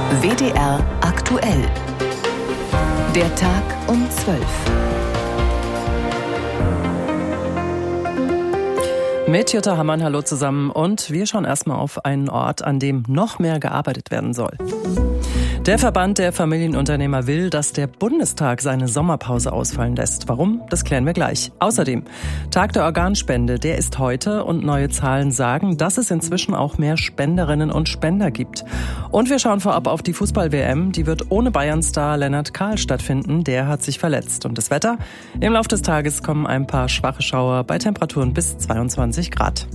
WDR aktuell. Der Tag um 12. Mit Jutta Hammann, hallo zusammen. Und wir schauen erstmal auf einen Ort, an dem noch mehr gearbeitet werden soll. Der Verband der Familienunternehmer will, dass der Bundestag seine Sommerpause ausfallen lässt. Warum? Das klären wir gleich. Außerdem, Tag der Organspende, der ist heute und neue Zahlen sagen, dass es inzwischen auch mehr Spenderinnen und Spender gibt. Und wir schauen vorab auf die Fußball-WM. Die wird ohne Bayern-Star Lennart Kahl stattfinden. Der hat sich verletzt. Und das Wetter? Im Laufe des Tages kommen ein paar schwache Schauer bei Temperaturen bis 22 Grad.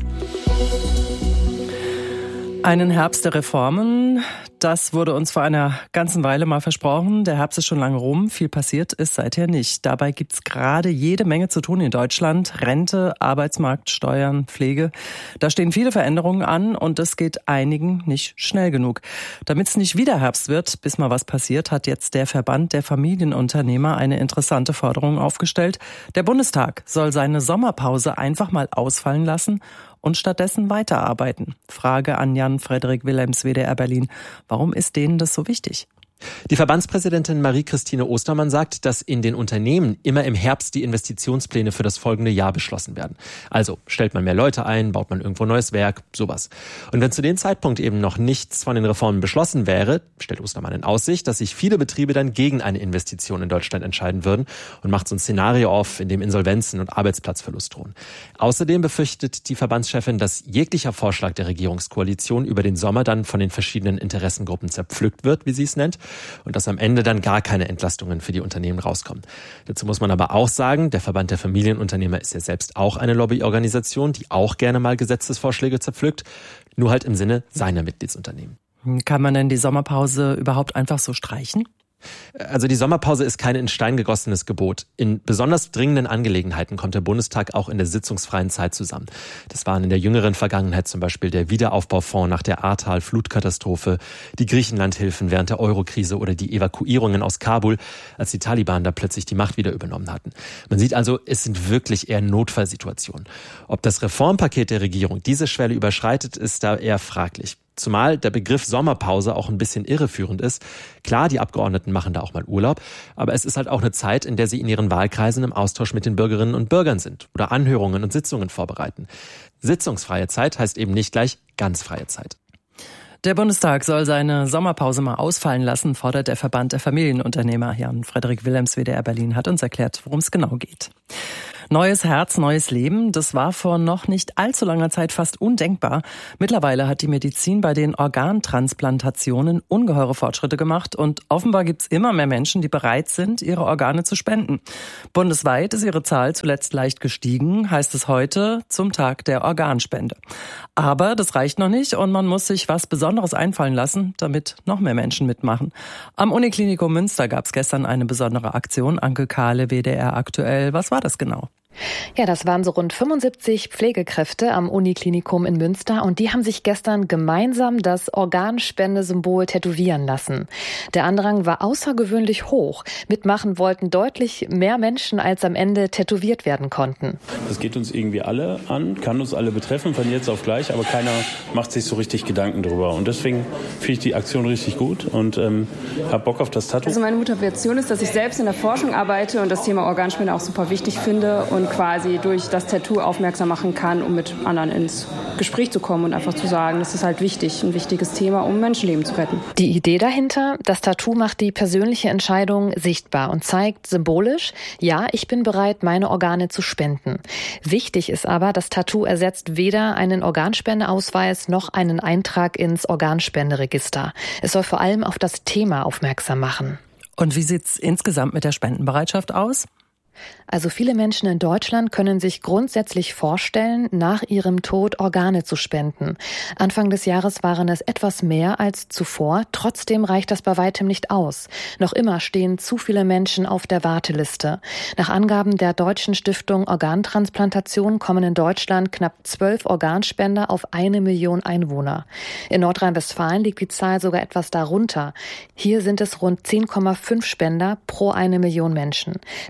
Einen Herbst der Reformen, das wurde uns vor einer ganzen Weile mal versprochen. Der Herbst ist schon lange rum, viel passiert ist seither nicht. Dabei gibt's gerade jede Menge zu tun in Deutschland. Rente, Arbeitsmarkt, Steuern, Pflege. Da stehen viele Veränderungen an und es geht einigen nicht schnell genug. Damit es nicht wieder Herbst wird, bis mal was passiert, hat jetzt der Verband der Familienunternehmer eine interessante Forderung aufgestellt. Der Bundestag soll seine Sommerpause einfach mal ausfallen lassen und stattdessen weiterarbeiten. Frage an Jan-Frederik Willems, WDR Berlin. Warum ist denen das so wichtig? Die Verbandspräsidentin Marie-Christine Ostermann sagt, dass in den Unternehmen immer im Herbst die Investitionspläne für das folgende Jahr beschlossen werden. Also stellt man mehr Leute ein, baut man irgendwo neues Werk, sowas. Und wenn zu dem Zeitpunkt eben noch nichts von den Reformen beschlossen wäre, stellt Ostermann in Aussicht, dass sich viele Betriebe dann gegen eine Investition in Deutschland entscheiden würden und macht so ein Szenario auf, in dem Insolvenzen und Arbeitsplatzverlust drohen. Außerdem befürchtet die Verbandschefin, dass jeglicher Vorschlag der Regierungskoalition über den Sommer dann von den verschiedenen Interessengruppen zerpflückt wird, wie sie es nennt, und dass am Ende dann gar keine Entlastungen für die Unternehmen rauskommen. Dazu muss man aber auch sagen, der Verband der Familienunternehmer ist ja selbst auch eine Lobbyorganisation, die auch gerne mal Gesetzesvorschläge zerpflückt, nur halt im Sinne seiner Mitgliedsunternehmen. Kann man denn die Sommerpause überhaupt einfach so streichen? Also die Sommerpause ist kein in Stein gegossenes Gebot. In besonders dringenden Angelegenheiten kommt der Bundestag auch in der sitzungsfreien Zeit zusammen. Das waren in der jüngeren Vergangenheit zum Beispiel der Wiederaufbaufonds nach der Ahrtal-Flutkatastrophe, die Griechenlandhilfen während der Eurokrise oder die Evakuierungen aus Kabul, als die Taliban da plötzlich die Macht wieder übernommen hatten. Man sieht also, es sind wirklich eher Notfallsituationen. Ob das Reformpaket der Regierung diese Schwelle überschreitet, ist da eher fraglich. Zumal der Begriff Sommerpause auch ein bisschen irreführend ist. Klar, die Abgeordneten machen da auch mal Urlaub, aber es ist halt auch eine Zeit, in der sie in ihren Wahlkreisen im Austausch mit den Bürgerinnen und Bürgern sind oder Anhörungen und Sitzungen vorbereiten. Sitzungsfreie Zeit heißt eben nicht gleich ganz freie Zeit. Der Bundestag soll seine Sommerpause mal ausfallen lassen, fordert der Verband der Familienunternehmer. Jan-Frederik Willems, WDR Berlin, hat uns erklärt, worum es genau geht. Neues Herz, neues Leben, das war vor noch nicht allzu langer Zeit fast undenkbar. Mittlerweile hat die Medizin bei den Organtransplantationen ungeheure Fortschritte gemacht und offenbar gibt's immer mehr Menschen, die bereit sind, ihre Organe zu spenden. Bundesweit ist ihre Zahl zuletzt leicht gestiegen, heißt es heute zum Tag der Organspende. Aber das reicht noch nicht und man muss sich was Besonderes einfallen lassen, damit noch mehr Menschen mitmachen. Am Uniklinikum Münster gab's gestern eine besondere Aktion. Anke Kahle, WDR aktuell. Was war das genau? Ja, das waren so rund 75 Pflegekräfte am Uniklinikum in Münster und die haben sich gestern gemeinsam das Organspendesymbol tätowieren lassen. Der Andrang war außergewöhnlich hoch. Mitmachen wollten deutlich mehr Menschen, als am Ende tätowiert werden konnten. Das geht uns irgendwie alle an, kann uns alle betreffen, von jetzt auf gleich, aber keiner macht sich so richtig Gedanken drüber. Und deswegen finde ich die Aktion richtig gut und habe Bock auf das Tattoo. Also meine Motivation ist, dass ich selbst in der Forschung arbeite und das Thema Organspende auch super wichtig finde und quasi durch das Tattoo aufmerksam machen kann, um mit anderen ins Gespräch zu kommen und einfach zu sagen, das ist halt wichtig, ein wichtiges Thema, um Menschenleben zu retten. Die Idee dahinter, das Tattoo macht die persönliche Entscheidung sichtbar und zeigt symbolisch, ja, ich bin bereit, meine Organe zu spenden. Wichtig ist aber, das Tattoo ersetzt weder einen Organspendeausweis noch einen Eintrag ins Organspenderegister. Es soll vor allem auf das Thema aufmerksam machen. Und wie sieht's insgesamt mit der Spendenbereitschaft aus? Also viele Menschen in Deutschland können sich grundsätzlich vorstellen, nach ihrem Tod Organe zu spenden. Anfang des Jahres waren es etwas mehr als zuvor. Trotzdem reicht das bei weitem nicht aus. Noch immer stehen zu viele Menschen auf der Warteliste. Nach Angaben der Deutschen Stiftung Organtransplantation kommen in Deutschland knapp 12 Organspender auf 1 Million Einwohner. In Nordrhein-Westfalen liegt die Zahl sogar etwas darunter. Hier sind es rund 10,5 Spender pro 1 Million Menschen. Deshalb wird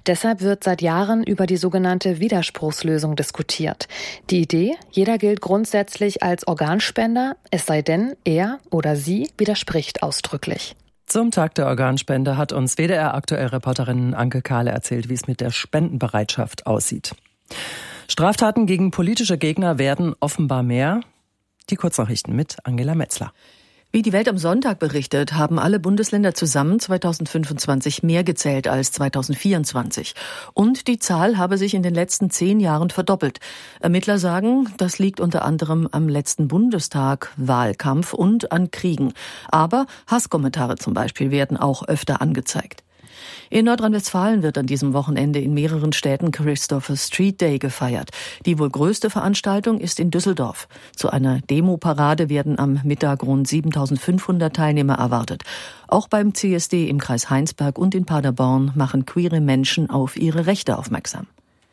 wird seit Jahren über die sogenannte Widerspruchslösung diskutiert. Die Idee, jeder gilt grundsätzlich als Organspender, es sei denn, er oder sie widerspricht ausdrücklich. Zum Tag der Organspende hat uns WDR-Aktuell-Reporterin Anke Kahle erzählt, wie es mit der Spendenbereitschaft aussieht. Straftaten gegen politische Gegner werden offenbar mehr. Die Kurznachrichten mit Angela Metzler. Wie die Welt am Sonntag berichtet, haben alle Bundesländer zusammen 2025 mehr gezählt als 2024. Und die Zahl habe sich in den letzten 10 Jahren verdoppelt. Ermittler sagen, das liegt unter anderem am letzten Bundestag-Wahlkampf und an Kriegen. Aber Hasskommentare zum Beispiel werden auch öfter angezeigt. In Nordrhein-Westfalen wird an diesem Wochenende in mehreren Städten Christopher Street Day gefeiert. Die wohl größte Veranstaltung ist in Düsseldorf. Zu einer Demo-Parade werden am Mittag rund 7.500 Teilnehmer erwartet. Auch beim CSD im Kreis Heinsberg und in Paderborn machen queere Menschen auf ihre Rechte aufmerksam.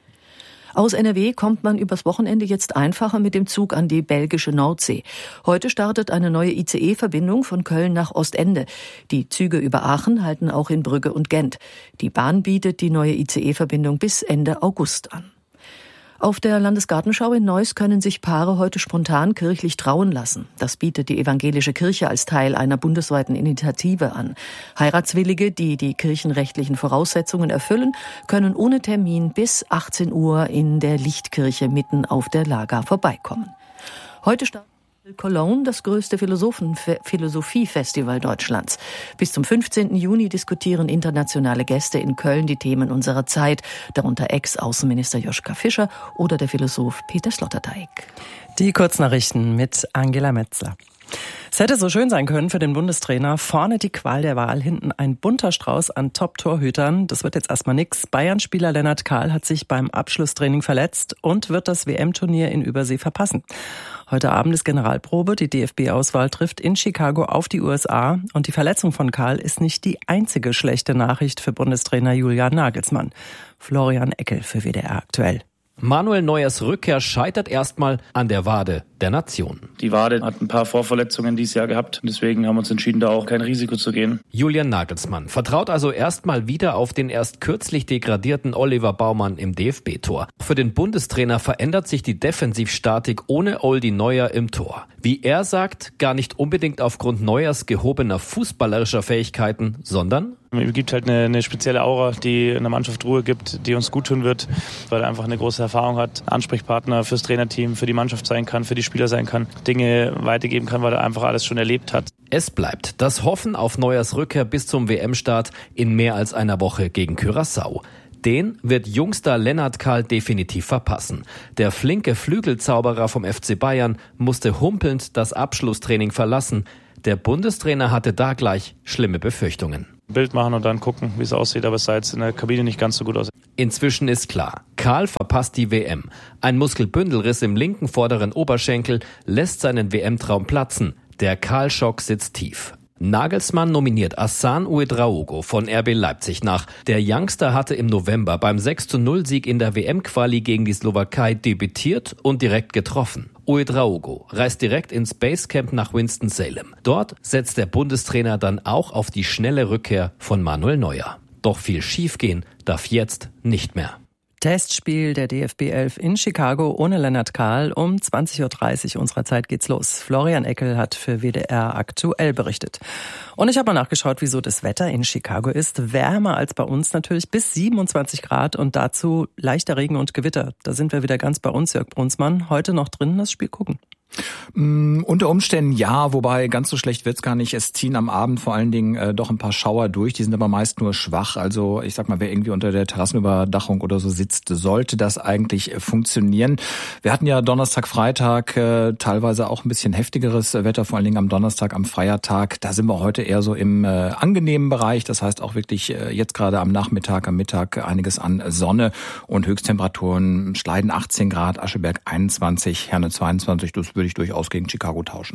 Aus NRW kommt man übers Wochenende jetzt einfacher mit dem Zug an die belgische Nordsee. Heute startet eine neue ICE-Verbindung von Köln nach Ostende. Die Züge über Aachen halten auch in Brügge und Gent. Die Bahn bietet die neue ICE-Verbindung bis Ende August an. Auf der Landesgartenschau in Neuss können sich Paare heute spontan kirchlich trauen lassen. Das bietet die evangelische Kirche als Teil einer bundesweiten Initiative an. Heiratswillige, die die kirchenrechtlichen Voraussetzungen erfüllen, können ohne Termin bis 18 Uhr in der Lichtkirche mitten auf der Lager vorbeikommen. Heute startet Cologne, das größte Philosophiefestival Deutschlands. Bis zum 15. Juni diskutieren internationale Gäste in Köln die Themen unserer Zeit, darunter Ex-Außenminister Joschka Fischer oder der Philosoph Peter Sloterdijk. Die Kurznachrichten mit Angela Metzler. Es hätte so schön sein können für den Bundestrainer. Vorne die Qual der Wahl, hinten ein bunter Strauß an Top-Torhütern. Das wird jetzt erstmal nix. Bayern-Spieler Lennart Kahl hat sich beim Abschlusstraining verletzt und wird das WM-Turnier in Übersee verpassen. Heute Abend ist Generalprobe. Die DFB-Auswahl trifft in Chicago auf die USA. Und die Verletzung von Kahl ist nicht die einzige schlechte Nachricht für Bundestrainer Julian Nagelsmann. Florian Eckel für WDR aktuell. Manuel Neuers Rückkehr scheitert erstmal an der Wade der Nation. Die Wade hat ein paar Vorverletzungen dieses Jahr gehabt. Deswegen haben wir uns entschieden, da auch kein Risiko zu gehen. Julian Nagelsmann vertraut also erstmal wieder auf den erst kürzlich degradierten Oliver Baumann im DFB-Tor. Für den Bundestrainer verändert sich die Defensivstatik ohne Oldi Neuer im Tor. Wie er sagt, gar nicht unbedingt aufgrund Neuers gehobener fußballerischer Fähigkeiten, sondern Es gibt halt eine spezielle Aura, die in der Mannschaft Ruhe gibt, die uns gut tun wird, weil er einfach eine große Erfahrung hat, Ansprechpartner fürs Trainerteam, für die Mannschaft sein kann, für die Spieler sein kann, Dinge weitergeben kann, weil er einfach alles schon erlebt hat. Es bleibt das Hoffen auf Neuers Rückkehr bis zum WM-Start in mehr als einer Woche gegen Curaçao. Den wird Jungstar Lennart Kahl definitiv verpassen. Der flinke Flügelzauberer vom FC Bayern musste humpelnd das Abschlusstraining verlassen. Der Bundestrainer hatte da gleich schlimme Befürchtungen. Bild machen und dann gucken, wie es aussieht, aber es sah jetzt in der Kabine nicht ganz so gut aus. Inzwischen ist klar, Kahl verpasst die WM. Ein Muskelbündelriss im linken vorderen Oberschenkel lässt seinen WM-Traum platzen. Der Kahl-Schock sitzt tief. Nagelsmann nominiert Hassan Ouedraogo von RB Leipzig nach. Der Youngster hatte im November beim 6:0-Sieg in der WM-Quali gegen die Slowakei debütiert und direkt getroffen. Ouedraogo reist direkt ins Basecamp nach Winston-Salem. Dort setzt der Bundestrainer dann auch auf die schnelle Rückkehr von Manuel Neuer. Doch viel schiefgehen darf jetzt nicht mehr. Testspiel der DFB 11 in Chicago ohne Lennart Kahl. Um 20.30 Uhr unserer Zeit geht's los. Florian Eckel hat für WDR aktuell berichtet. Und ich habe mal nachgeschaut, wieso das Wetter in Chicago ist. Wärmer als bei uns natürlich, bis 27 Grad und dazu leichter Regen und Gewitter. Da sind wir wieder ganz bei uns, Jörg Brunsmann. Heute noch drin das Spiel gucken. Unter Umständen ja, wobei ganz so schlecht wird's gar nicht. Es ziehen am Abend vor allen Dingen doch ein paar Schauer durch, die sind aber meist nur schwach. Also ich sag mal, wer irgendwie unter der Terrassenüberdachung oder so sitzt, sollte das eigentlich funktionieren. Wir hatten ja Donnerstag, Freitag teilweise auch ein bisschen heftigeres Wetter, vor allen Dingen am Donnerstag, am Feiertag. Da sind wir heute eher so im angenehmen Bereich. Das heißt auch wirklich jetzt gerade am Nachmittag, am Mittag einiges an Sonne und Höchsttemperaturen. Schleiden 18 Grad, Ascheberg 21, Herne 22. Das würde ich durchaus gegen Chicago tauschen.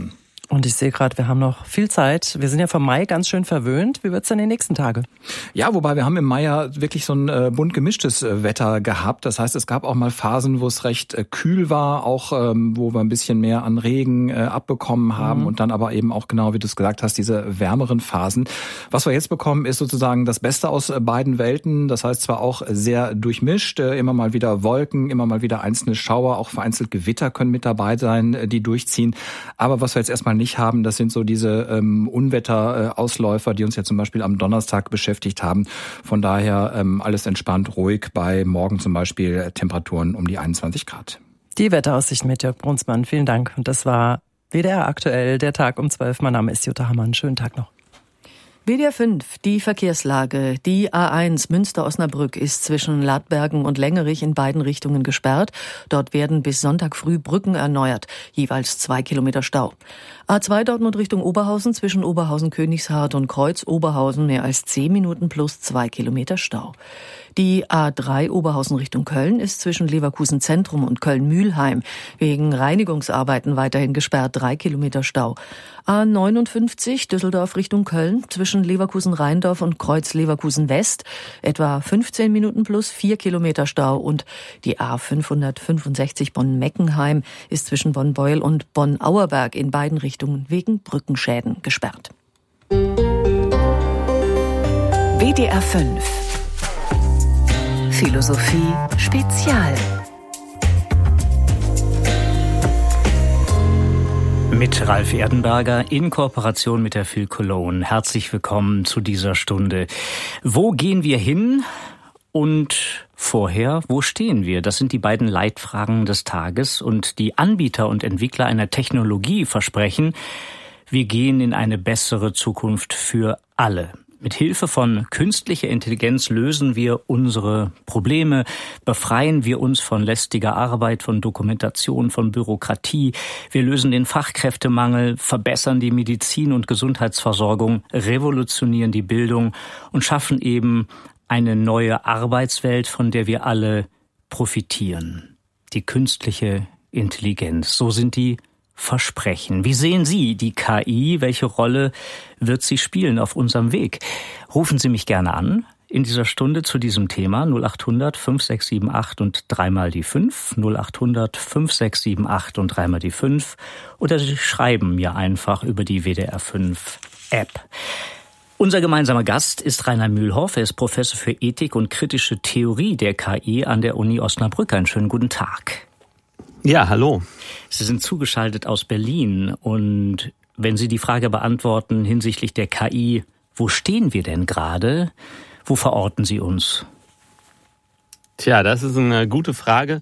Und ich sehe gerade, wir haben noch viel Zeit. Wir sind ja vom Mai ganz schön verwöhnt. Wie wird's denn die nächsten Tage? Ja, wobei wir haben im Mai ja wirklich so ein bunt gemischtes Wetter gehabt. Das heißt, es gab auch mal Phasen, wo es recht kühl war, auch wo wir ein bisschen mehr an Regen abbekommen haben und dann aber eben auch genau, wie du es gesagt hast, diese wärmeren Phasen. Was wir jetzt bekommen, ist sozusagen das Beste aus beiden Welten. Das heißt zwar auch sehr durchmischt, immer mal wieder Wolken, immer mal wieder einzelne Schauer, auch vereinzelt Gewitter können mit dabei sein, die durchziehen. Aber was wir jetzt erstmal nicht haben, das sind so diese Unwetterausläufer, die uns ja zum Beispiel am Donnerstag beschäftigt haben. Von daher alles entspannt, ruhig, bei morgen zum Beispiel Temperaturen um die 21 Grad. Die Wetteraussicht mit Jörg Brunsmann, vielen Dank. Und das war WDR aktuell, der Tag um 12. Mein Name ist Jutta Hammann. Schönen Tag noch. WDR 5, die Verkehrslage. Die A1 Münster-Osnabrück ist zwischen Ladbergen und Längerich in beiden Richtungen gesperrt. Dort werden bis Sonntag früh Brücken erneuert. Jeweils 2 Kilometer Stau. A2 Dortmund Richtung Oberhausen zwischen Oberhausen-Königshardt und Kreuz-Oberhausen mehr als 10 Minuten plus 2 Kilometer Stau. Die A3 Oberhausen Richtung Köln ist zwischen Leverkusen Zentrum und Köln-Mühlheim wegen Reinigungsarbeiten weiterhin gesperrt, 3 Kilometer Stau. A59 Düsseldorf Richtung Köln zwischen Leverkusen-Rheindorf und Kreuz Leverkusen West etwa 15 Minuten plus 4 Kilometer Stau. Und die A565 Bonn-Meckenheim ist zwischen Bonn-Beuel und Bonn-Auerberg in beiden Richtungen wegen Brückenschäden gesperrt. WDR 5 Philosophie Spezial. Mit Ralf Erdenberger in Kooperation mit der Phil Cologne. Herzlich willkommen zu dieser Stunde. Wo gehen wir hin? Und vorher, wo stehen wir? Das sind die beiden Leitfragen des Tages. Und die Anbieter und Entwickler einer Technologie versprechen, wir gehen in eine bessere Zukunft für alle. Mit Hilfe von künstlicher Intelligenz lösen wir unsere Probleme, befreien wir uns von lästiger Arbeit, von Dokumentation, von Bürokratie. Wir lösen den Fachkräftemangel, verbessern die Medizin- und Gesundheitsversorgung, revolutionieren die Bildung und schaffen eben eine neue Arbeitswelt, von der wir alle profitieren. Die künstliche Intelligenz, so sind die Versprechen. Wie sehen Sie die KI? Welche Rolle wird sie spielen auf unserem Weg? Rufen Sie mich gerne an in dieser Stunde zu diesem Thema 0800 5678 und 3 mal die 5, 0800 5678 und 3 mal die 5 oder Sie schreiben mir einfach über die WDR 5 App. Unser gemeinsamer Gast ist Rainer Mühlhoff. Er ist Professor für Ethik und kritische Theorie der KI an der Uni Osnabrück. Einen schönen guten Tag. Ja, hallo. Sie sind zugeschaltet aus Berlin und wenn Sie die Frage beantworten hinsichtlich der KI, wo stehen wir denn gerade? Wo verorten Sie uns? Tja, das ist eine gute Frage.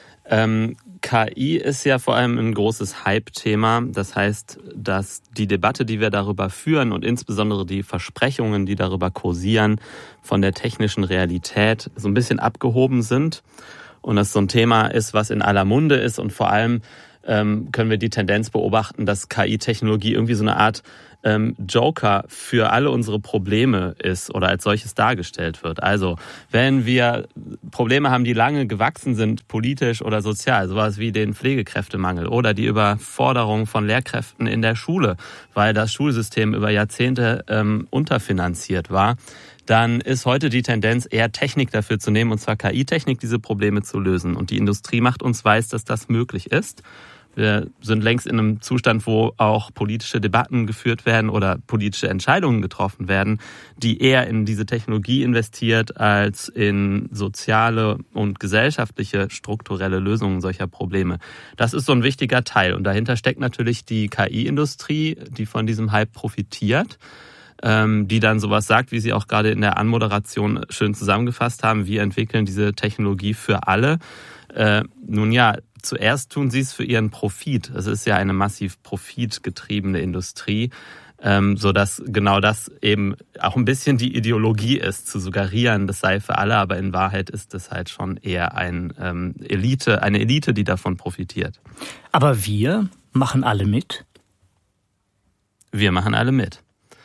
KI ist ja vor allem ein großes Hype-Thema. Das heißt, dass die Debatte, die wir darüber führen und insbesondere die Versprechungen, die darüber kursieren, von der technischen Realität so ein bisschen abgehoben sind. Und das so ein Thema ist, was in aller Munde ist und vor allem können wir die Tendenz beobachten, dass KI-Technologie irgendwie so eine Art Joker für alle unsere Probleme ist oder als solches dargestellt wird. Also wenn wir Probleme haben, die lange gewachsen sind, politisch oder sozial, sowas wie den Pflegekräftemangel oder die Überforderung von Lehrkräften in der Schule, weil das Schulsystem über Jahrzehnte unterfinanziert war, dann ist heute die Tendenz, eher Technik dafür zu nehmen, und zwar KI-Technik, diese Probleme zu lösen. Und die Industrie macht uns weiß, dass das möglich ist. Wir sind längst in einem Zustand, wo auch politische Debatten geführt werden oder politische Entscheidungen getroffen werden, die eher in diese Technologie investiert als in soziale und gesellschaftliche strukturelle Lösungen solcher Probleme. Das ist so ein wichtiger Teil. Und dahinter steckt natürlich die KI-Industrie, die von diesem Hype profitiert, die dann sowas sagt, wie Sie auch gerade in der Anmoderation schön zusammengefasst haben, wir entwickeln diese Technologie für alle. Nun ja, zuerst tun sie es für ihren Profit. Es ist ja eine massiv profitgetriebene Industrie, sodass genau das eben auch ein bisschen die Ideologie ist, zu suggerieren, das sei für alle, aber in Wahrheit ist es halt schon eher eine Elite, die davon profitiert. Aber wir machen alle mit? Wir machen alle mit.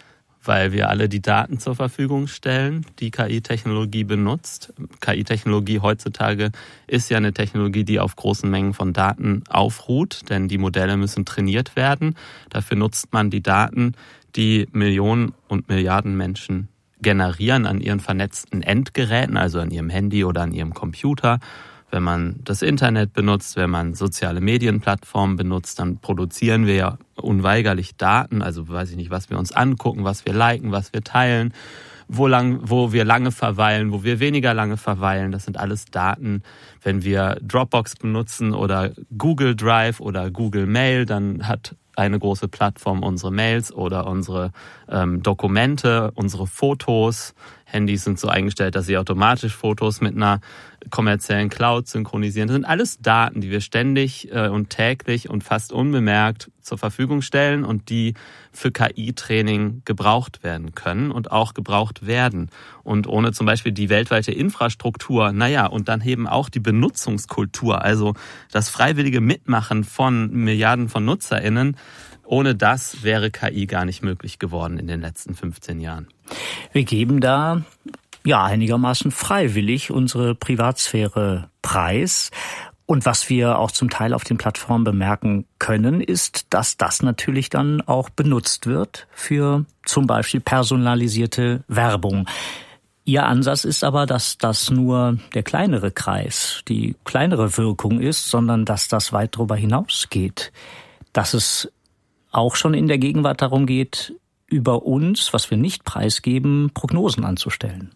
weil wir alle die Daten zur Verfügung stellen, die KI-Technologie benutzt. KI-Technologie heutzutage ist ja eine Technologie, die auf großen Mengen von Daten aufruht, denn die Modelle müssen trainiert werden. Dafür nutzt man die Daten, die Millionen und Milliarden Menschen generieren an ihren vernetzten Endgeräten, also an ihrem Handy oder an ihrem Computer. Wenn man das Internet benutzt, wenn man soziale Medienplattformen benutzt, dann produzieren wir ja unweigerlich Daten, also weiß ich nicht, was wir uns angucken, was wir liken, was wir teilen, wo wir lange verweilen, wo wir weniger lange verweilen. Das sind alles Daten. Wenn wir Dropbox benutzen oder Google Drive oder Google Mail, dann hat eine große Plattform unsere Mails oder unsere Dokumente, unsere Fotos. Handys sind so eingestellt, dass sie automatisch Fotos mit einer kommerziellen Cloud synchronisieren. Das sind alles Daten, die wir ständig und täglich und fast unbemerkt zur Verfügung stellen und die für KI-Training gebraucht werden können und auch gebraucht werden. Und ohne zum Beispiel die weltweite Infrastruktur, und dann eben auch die Benutzungskultur, also das freiwillige Mitmachen von Milliarden von NutzerInnen, ohne das wäre KI gar nicht möglich geworden in den letzten 15 Jahren. Wir geben da einigermaßen freiwillig unsere Privatsphäre preis. Und was wir auch zum Teil auf den Plattformen bemerken können, ist, dass das natürlich dann auch benutzt wird für zum Beispiel personalisierte Werbung. Ihr Ansatz ist aber, dass das nur der kleinere Kreis, die kleinere Wirkung ist, sondern dass das weit darüber hinausgeht. Dass es auch schon in der Gegenwart darum geht, über uns, was wir nicht preisgeben, Prognosen anzustellen.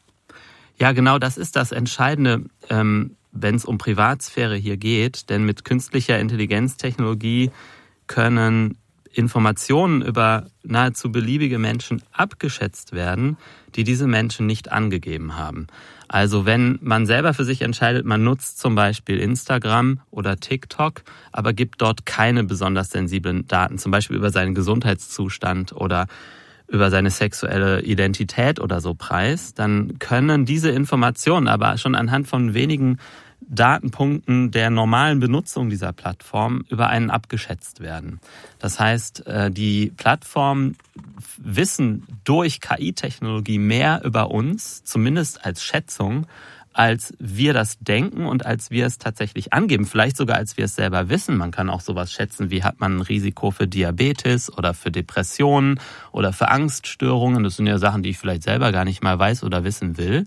Ja, genau, das ist das Entscheidende, wenn es um Privatsphäre hier geht. Denn mit künstlicher Intelligenztechnologie können Informationen über nahezu beliebige Menschen abgeschätzt werden, die diese Menschen nicht angegeben haben. Also wenn man selber für sich entscheidet, man nutzt zum Beispiel Instagram oder TikTok, aber gibt dort keine besonders sensiblen Daten, zum Beispiel über seinen Gesundheitszustand oder über seine sexuelle Identität oder so preis, dann können diese Informationen aber schon anhand von wenigen Datenpunkten der normalen Benutzung dieser Plattform über einen abgeschätzt werden. Das heißt, die Plattformen wissen durch KI-Technologie mehr über uns, zumindest als Schätzung, als wir das denken und als wir es tatsächlich angeben. Vielleicht sogar, als wir es selber wissen. Man kann auch sowas schätzen, wie hat man ein Risiko für Diabetes oder für Depressionen oder für Angststörungen. Das sind ja Sachen, die ich vielleicht selber gar nicht mal weiß oder wissen will.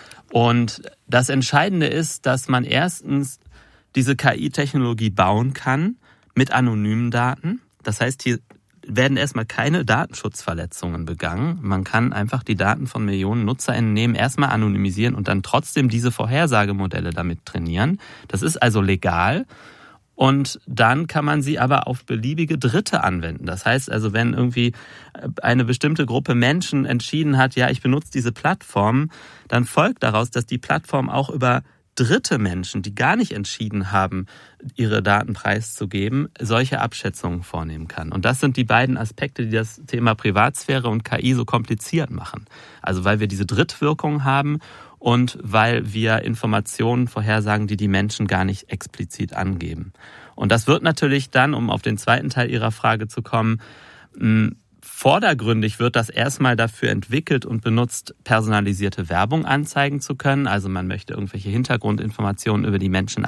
Und das Entscheidende ist, dass man erstens diese KI-Technologie bauen kann mit anonymen Daten. Das heißt, hier werden erstmal keine Datenschutzverletzungen begangen. Man kann einfach die Daten von Millionen NutzerInnen nehmen, erstmal anonymisieren und dann trotzdem diese Vorhersagemodelle damit trainieren. Das ist also legal. Und dann kann man sie aber auf beliebige Dritte anwenden. Das heißt also, wenn irgendwie eine bestimmte Gruppe Menschen entschieden hat, ja, ich benutze diese Plattform, dann folgt daraus, dass die Plattform auch über dritte Menschen, die gar nicht entschieden haben, ihre Daten preiszugeben, solche Abschätzungen vornehmen kann. Und das sind die beiden Aspekte, die das Thema Privatsphäre und KI so kompliziert machen. Also weil wir diese Drittwirkung haben und weil wir Informationen vorhersagen, die die Menschen gar nicht explizit angeben. Und das wird natürlich dann, um auf den zweiten Teil Ihrer Frage zu kommen, vordergründig wird das erstmal dafür entwickelt und benutzt, personalisierte Werbung anzeigen zu können. Also man möchte irgendwelche Hintergrundinformationen über die Menschen